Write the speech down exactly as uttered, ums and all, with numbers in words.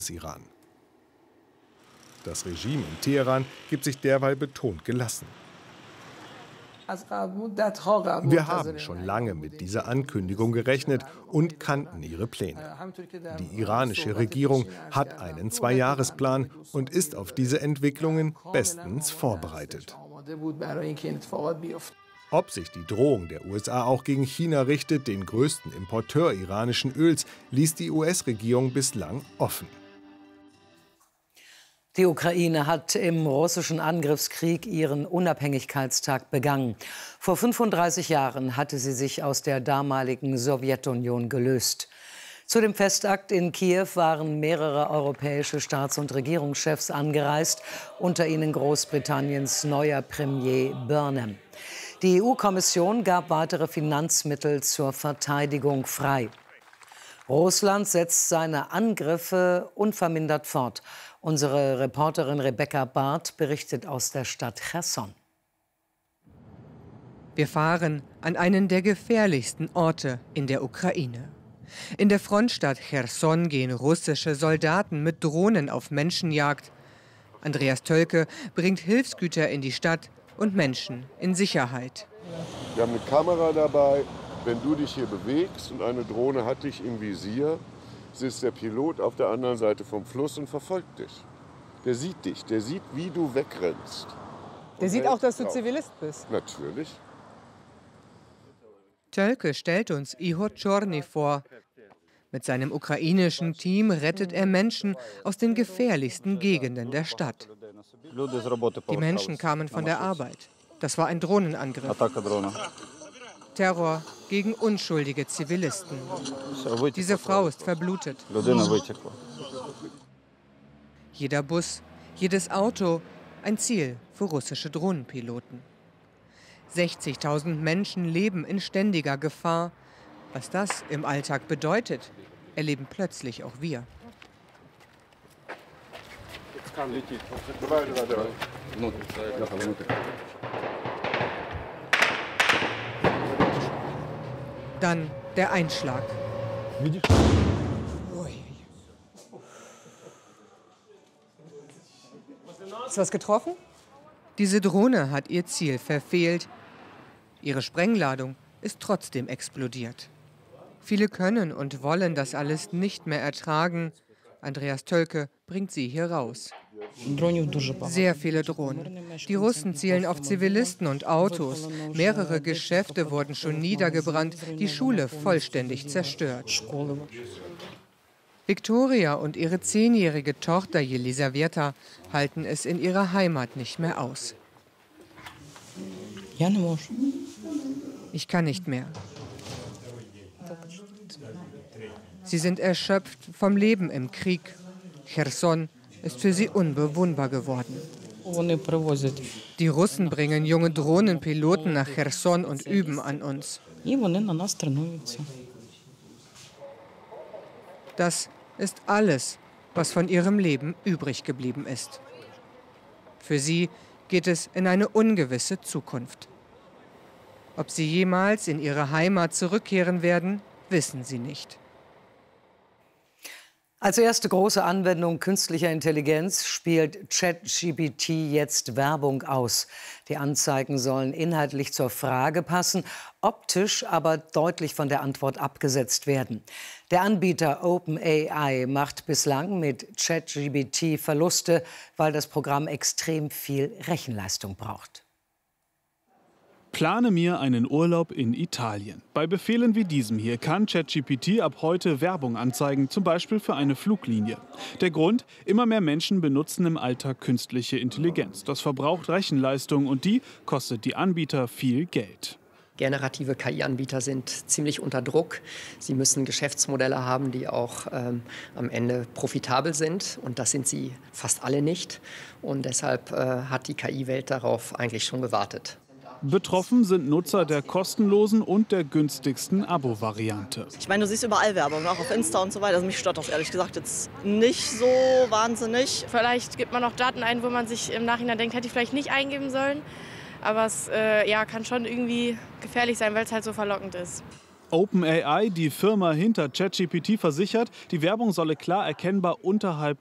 Iran. Das Regime in Teheran gibt sich derweil betont gelassen. Wir haben schon lange mit dieser Ankündigung gerechnet und kannten ihre Pläne. Die iranische Regierung hat einen Zweijahresplan und ist auf diese Entwicklungen bestens vorbereitet. Ob sich die Drohung der U S A auch gegen China richtet, den größten Importeur iranischen Öls, ließ die U S-Regierung bislang offen. Die Ukraine hat im russischen Angriffskrieg ihren Unabhängigkeitstag begangen. Vor fünfunddreißig Jahren hatte sie sich aus der damaligen Sowjetunion gelöst. Zu dem Festakt in Kiew waren mehrere europäische Staats- und Regierungschefs angereist, unter ihnen Großbritanniens neuer Premier Burnham. Die E U-Kommission gab weitere Finanzmittel zur Verteidigung frei. Russland setzt seine Angriffe unvermindert fort. Unsere Reporterin Rebecca Barth berichtet aus der Stadt Cherson. Wir fahren an einen der gefährlichsten Orte in der Ukraine. In der Frontstadt Cherson gehen russische Soldaten mit Drohnen auf Menschenjagd. Andreas Tölke bringt Hilfsgüter in die Stadt und Menschen in Sicherheit. Wir haben eine Kamera dabei. Wenn du dich hier bewegst und eine Drohne hat dich im Visier, sitzt der Pilot auf der anderen Seite vom Fluss und verfolgt dich. Der sieht dich, der sieht, wie du wegrennst. Der sieht auch, dass du Zivilist bist. Natürlich. Tölke stellt uns Ihor Tschorny vor. Mit seinem ukrainischen Team rettet er Menschen aus den gefährlichsten Gegenden der Stadt. Die Menschen kamen von der Arbeit. Das war ein Drohnenangriff. Terror gegen unschuldige Zivilisten. Diese Frau ist verblutet. Jeder Bus, jedes Auto, ein Ziel für russische Drohnenpiloten. sechzigtausend Menschen leben in ständiger Gefahr. Was das im Alltag bedeutet, erleben plötzlich auch wir. Dann der Einschlag. Ist was getroffen? Diese Drohne hat ihr Ziel verfehlt. Ihre Sprengladung ist trotzdem explodiert. Viele können und wollen das alles nicht mehr ertragen. Andreas Tölke bringt sie hier raus. Sehr viele Drohnen. Die Russen zielen auf Zivilisten und Autos. Mehrere Geschäfte wurden schon niedergebrannt, die Schule vollständig zerstört. Viktoria und ihre zehnjährige Tochter Jelisaweta halten es in ihrer Heimat nicht mehr aus. Ich kann nicht mehr. Sie sind erschöpft vom Leben im Krieg. Cherson ist für sie unbewohnbar geworden. Die Russen bringen junge Drohnenpiloten nach Cherson und üben an uns. Das ist alles, was von ihrem Leben übrig geblieben ist. Für sie geht es in eine ungewisse Zukunft. Ob sie jemals in ihre Heimat zurückkehren werden, wissen sie nicht. Als erste große Anwendung künstlicher Intelligenz spielt ChatGPT jetzt Werbung aus. Die Anzeigen sollen inhaltlich zur Frage passen, optisch aber deutlich von der Antwort abgesetzt werden. Der Anbieter OpenAI macht bislang mit ChatGPT Verluste, weil das Programm extrem viel Rechenleistung braucht. Plane mir einen Urlaub in Italien. Bei Befehlen wie diesem hier kann ChatGPT ab heute Werbung anzeigen, zum Beispiel für eine Fluglinie. Der Grund? Immer mehr Menschen benutzen im Alltag künstliche Intelligenz. Das verbraucht Rechenleistung und die kostet die Anbieter viel Geld. Generative K I-Anbieter sind ziemlich unter Druck. Sie müssen Geschäftsmodelle haben, die auch ähm, am Ende profitabel sind. Und das sind sie fast alle nicht. Und deshalb äh, hat die K I-Welt darauf eigentlich schon gewartet. Betroffen sind Nutzer der kostenlosen und der günstigsten Abo-Variante. Ich meine, du siehst überall Werbung, auch auf Insta und so weiter. Also mich stört das ehrlich gesagt jetzt nicht so wahnsinnig. Vielleicht gibt man auch Daten ein, wo man sich im Nachhinein denkt, hätte ich vielleicht nicht eingeben sollen. Aber es äh, ja, kann schon irgendwie gefährlich sein, weil es halt so verlockend ist. OpenAI, die Firma hinter ChatGPT, versichert, die Werbung solle klar erkennbar unterhalb